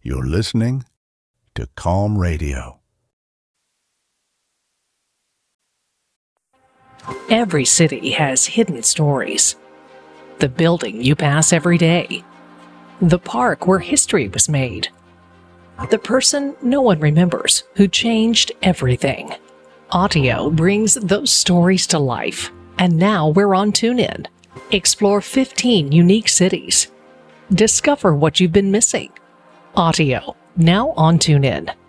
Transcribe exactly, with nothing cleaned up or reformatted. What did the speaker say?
You're listening to Calm Radio. Every city has hidden stories. The building you pass every day. The park where history was made. The person no one remembers who changed everything. Audio brings those stories to life. And now we're on TuneIn. Explore fifteen unique cities. Discover what you've been missing. Audio, now on TuneIn.